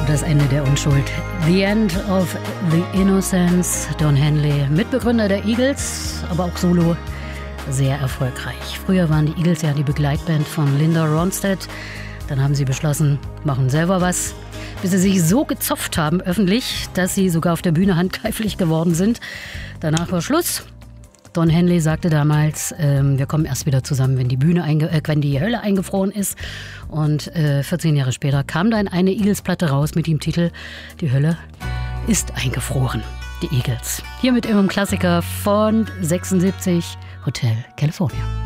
Das Ende der Unschuld. The End of the Innocence. Don Henley, Mitbegründer der Eagles, aber auch solo sehr erfolgreich. Früher waren die Eagles ja die Begleitband von Linda Ronstadt. Dann haben sie beschlossen, machen selber was, bis sie sich so gezopft haben öffentlich, dass sie sogar auf der Bühne handgreiflich geworden sind. Danach war Schluss. Don Henley sagte damals, wir kommen erst wieder zusammen, wenn die Hölle eingefroren ist. Und 14 Jahre später kam dann eine Eagles-Platte raus mit dem Titel Die Hölle ist eingefroren. Die Eagles. Hier mit ihrem Klassiker von 76, Hotel California.